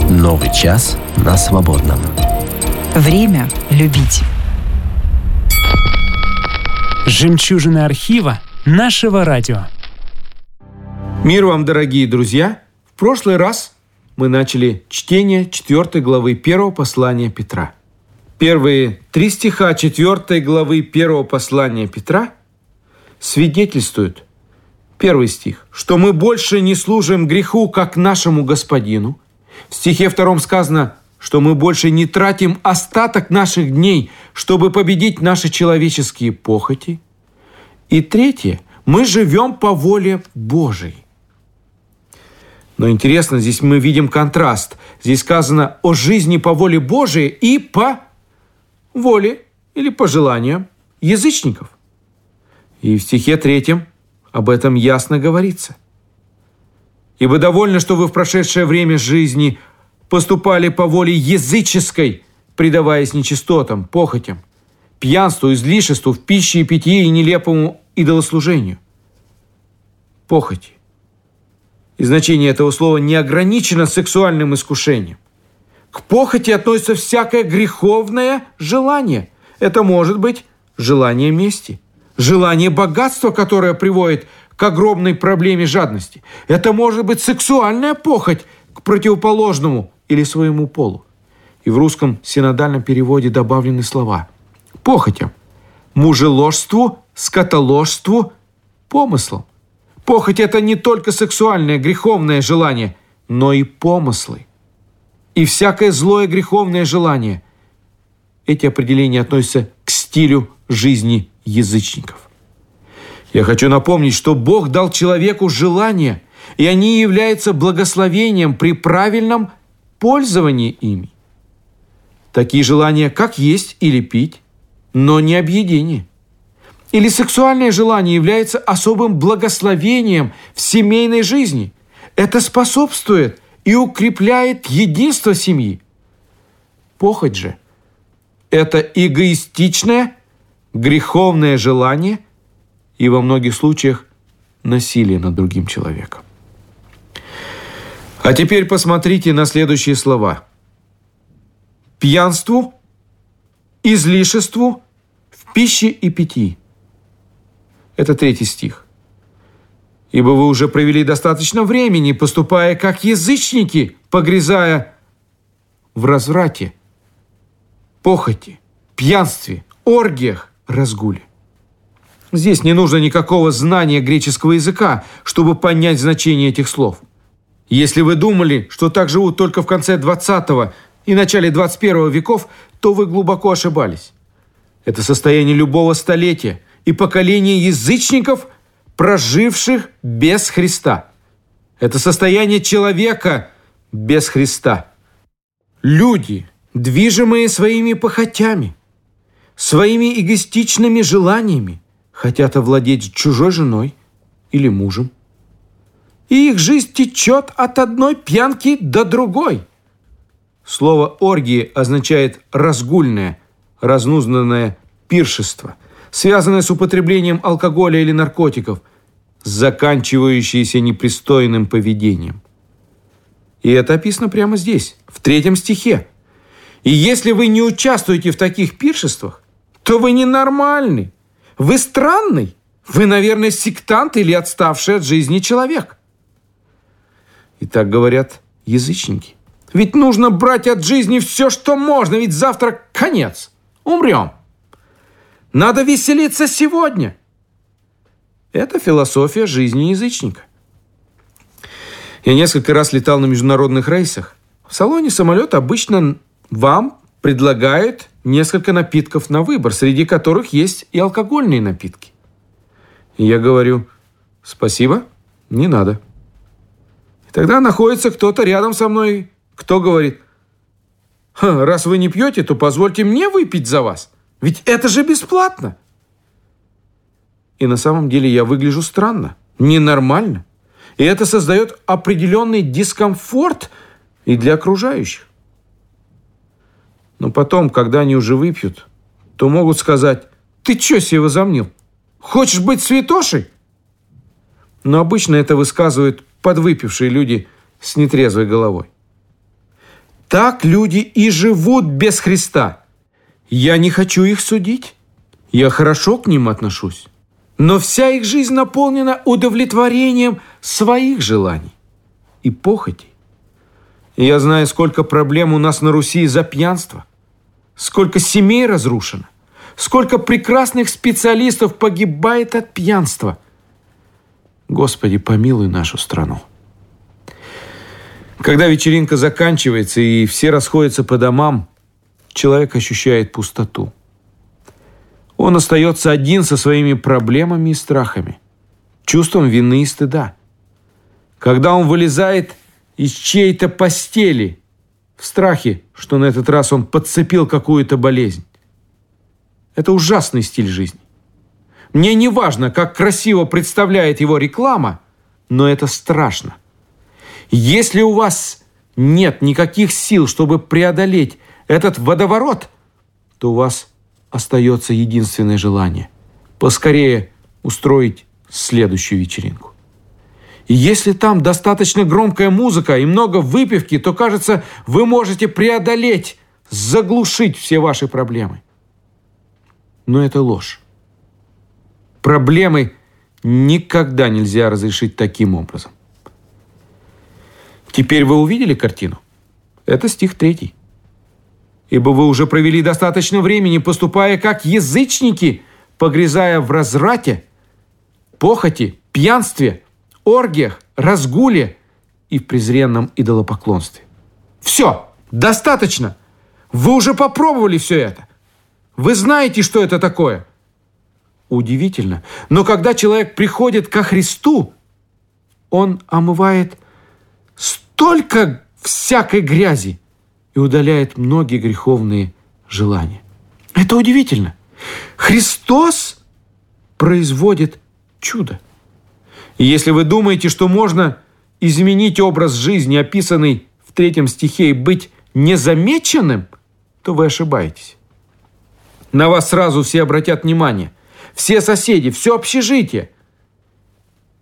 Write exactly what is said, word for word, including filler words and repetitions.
Новый час на свободном. Время любить. Жемчужины архива нашего радио. Мир вам, дорогие друзья! В прошлый раз мы начали чтение четвёртой главы первого послания Петра. Первые три стиха четвёртой главы первого послания Петра свидетельствуют, первый стих, что мы больше не служим греху, как нашему Господину. В стихе втором сказано, что мы больше не тратим остаток наших дней, чтобы победить наши человеческие похоти. И третье, мы живем по воле Божией. Но интересно, здесь мы видим контраст. Здесь сказано о жизни по воле Божией и по воле или по желаниям язычников. И в стихе третьем об этом ясно говорится. «Ибо довольно, что вы в прошедшее время жизни поступали по воле языческой, предаваясь нечистотам, похотям, пьянству, излишеству в пище и питье и нелепому идолослужению». Похоти. И значение этого слова не ограничено сексуальным искушением. К похоти относится всякое греховное желание. Это может быть желание мести, желание богатства, которое приводит к огромной проблеме жадности. Это может быть сексуальная похоть к противоположному или своему полу. И в русском синодальном переводе добавлены слова: похотям, мужеложству, скотоложству, помыслам. Похоть – это не только сексуальное греховное желание, но и помыслы. И всякое злое греховное желание. Эти определения относятся к стилю жизни язычников. Я хочу напомнить, что Бог дал человеку желания, и они являются благословением при правильном пользовании ими. Такие желания, как есть или пить, но не объедение. Или сексуальное желание является особым благословением в семейной жизни. Это способствует и укрепляет единство семьи. Похоть же – это эгоистичное, греховное желание и во многих случаях насилие над другим человеком. А теперь посмотрите на следующие слова. Пьянству, излишеству в пище и питьи. Это третий стих. «Ибо вы уже провели достаточно времени, поступая как язычники, погрязая в разврате, похоти, пьянстве, оргиях, разгуле». Здесь не нужно никакого знания греческого языка, чтобы понять значение этих слов. Если вы думали, что так живут только в конце двадцатого и начале двадцать первого веков, то вы глубоко ошибались. Это состояние любого столетия и поколения язычников, проживших без Христа. Это состояние человека без Христа. Люди, движимые своими похотями, своими эгоистичными желаниями, хотят овладеть чужой женой или мужем. И их жизнь течет от одной пьянки до другой. Слово «оргии» означает разгульное, разнузданное пиршество, связанное с употреблением алкоголя или наркотиков, заканчивающееся непристойным поведением. И это описано прямо здесь, в третьем стихе. И если вы не участвуете в таких пиршествах, то вы ненормальный. Вы странный. Вы, наверное, сектант или отставший от жизни человек. И так говорят язычники. Ведь нужно брать от жизни все, что можно, ведь завтра конец. Умрем. Надо веселиться сегодня. Это философия жизни язычника. Я несколько раз летал на международных рейсах. В салоне самолета обычно вам предлагают несколько напитков на выбор, среди которых есть и алкогольные напитки. И я говорю: спасибо, не надо. И тогда находится кто-то рядом со мной, кто говорит: раз вы не пьете, то позвольте мне выпить за вас. Ведь это же бесплатно. И на самом деле я выгляжу странно, ненормально. И это создает определенный дискомфорт и для окружающих. Но потом, когда они уже выпьют, то могут сказать: ты что себе возомнил? Хочешь быть святошей? Но обычно это высказывают подвыпившие люди с нетрезвой головой. Так люди и живут без Христа. Я не хочу их судить. Я хорошо к ним отношусь. Но вся их жизнь наполнена удовлетворением своих желаний и похотей. И я знаю, сколько проблем у нас на Руси из-за пьянства, сколько семей разрушено, сколько прекрасных специалистов погибает от пьянства. Господи, помилуй нашу страну. Когда вечеринка заканчивается и все расходятся по домам, человек ощущает пустоту. Он остается один со своими проблемами и страхами, чувством вины и стыда. Когда он вылезает из чьей-то постели в страхе, что на этот раз он подцепил какую-то болезнь. Это ужасный стиль жизни. Мне не важно, как красиво представляет его реклама, но это страшно. Если у вас нет никаких сил, чтобы преодолеть этот водоворот, то у вас остается единственное желание – поскорее устроить следующую вечеринку. И если там достаточно громкая музыка и много выпивки, то, кажется, вы можете преодолеть, заглушить все ваши проблемы. Но это ложь. Проблемы никогда нельзя разрешить таким образом. Теперь вы увидели картину? Это стих третий. «Ибо вы уже провели достаточно времени, поступая как язычники, погрязая в разврате, похоти, пьянстве, оргиях, разгуле и в презренном идолопоклонстве». Все, достаточно. Вы уже попробовали все это. Вы знаете, что это такое. Удивительно, но когда человек приходит ко Христу, он омывает столько всякой грязи и удаляет многие греховные желания. Это удивительно. Христос производит чудо. И если вы думаете, что можно изменить образ жизни, описанный в третьем стихе, и быть незамеченным, то вы ошибаетесь. На вас сразу все обратят внимание. Все соседи, все общежитие.